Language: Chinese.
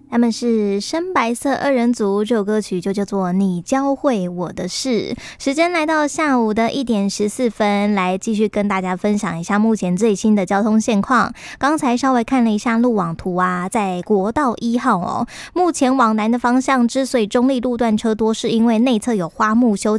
他们是深白色二人组，这首歌曲就叫做你教会我的事。时间来到下午的1点14分，来继续跟大家分享一下目前最新的交通现况。刚才稍微看了一下路网图啊，在国道1号目前往南的方向之所以中立路段车多，是因为内侧有花木修